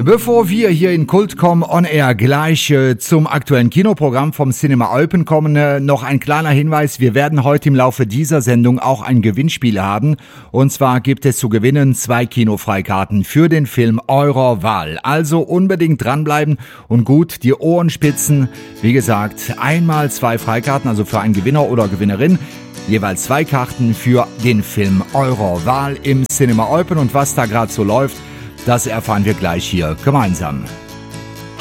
Bevor wir hier in Kultcom On Air gleich zum aktuellen Kinoprogramm vom Cinema Eupen kommen, noch ein kleiner Hinweis. Wir werden heute im Laufe dieser Sendung auch ein Gewinnspiel haben. Und zwar gibt es zu gewinnen 2 Kinofreikarten für den Film eurer Wahl. Also unbedingt dranbleiben und gut die Ohren spitzen. Wie gesagt, einmal 2 Freikarten, also für einen Gewinner oder Gewinnerin. Jeweils 2 Karten für den Film eurer Wahl im Cinema Eupen. Und was da gerade so läuft, das erfahren wir gleich hier gemeinsam.